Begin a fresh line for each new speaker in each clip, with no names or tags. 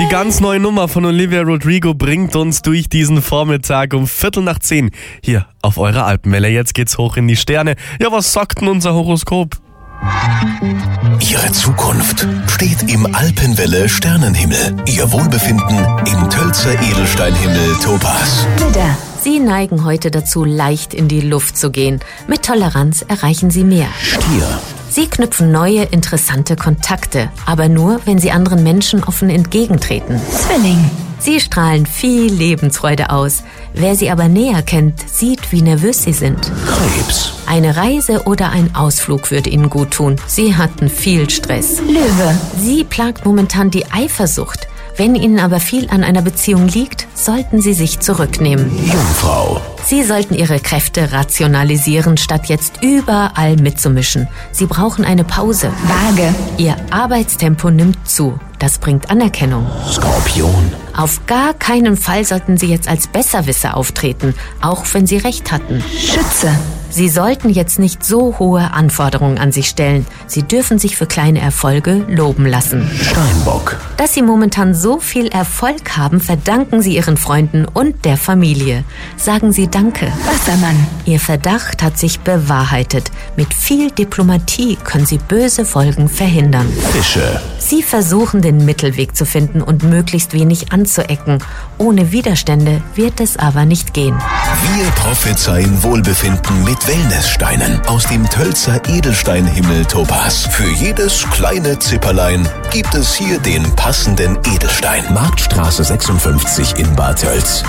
ganz neue Nummer von Olivia Rodrigo bringt uns durch diesen Vormittag um 9:15 hier auf eurer Alpenwelle. Jetzt geht's hoch in die Sterne. Ja, was sagt denn unser Horoskop?
Ihre Zukunft steht im Alpenwelle Sternenhimmel. Ihr Wohlbefinden im Tölzer Edelsteinhimmel Topaz.
Widder. Sie neigen heute dazu, leicht in die Luft zu gehen. Mit Toleranz erreichen Sie mehr.
Stier.
Sie knüpfen neue, interessante Kontakte, aber nur, wenn Sie anderen Menschen offen entgegentreten.
Zwilling.
Sie strahlen viel Lebensfreude aus. Wer Sie aber näher kennt, sieht, wie nervös Sie sind.
Krebs.
Eine Reise oder ein Ausflug würde Ihnen gut tun. Sie hatten viel Stress.
Löwe.
Sie plagt momentan die Eifersucht. Wenn Ihnen aber viel an einer Beziehung liegt, sollten Sie sich zurücknehmen.
Jungfrau.
Sie sollten Ihre Kräfte rationalisieren, statt jetzt überall mitzumischen. Sie brauchen eine Pause.
Waage.
Ihr Arbeitstempo nimmt zu. Das bringt Anerkennung.
Skorpion.
Auf gar keinen Fall sollten Sie jetzt als Besserwisser auftreten, auch wenn Sie recht hatten.
Schütze.
Sie sollten jetzt nicht so hohe Anforderungen an sich stellen. Sie dürfen sich für kleine Erfolge loben lassen.
Steinbock.
Dass Sie momentan so viel Erfolg haben, verdanken Sie Ihren Freunden und der Familie. Sagen Sie Danke.
Wassermann.
Ihr Verdacht hat sich bewahrheitet. Mit viel Diplomatie können Sie böse Folgen verhindern.
Fische.
Sie versuchen, den Mittelweg zu finden und möglichst wenig anzuecken. Ohne Widerstände wird es aber nicht gehen.
Wir prophezeien Wohlbefinden mit Wellnesssteinen aus dem Tölzer Edelsteinhimmel Topaz. Für jedes kleine Zipperlein gibt es hier den passenden Edelstein. Marktstraße 56 in Bad Tölz.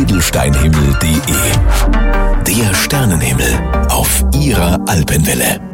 www.edelsteinhimmel.de. Der Sternenhimmel auf Ihrer Alpenwelle.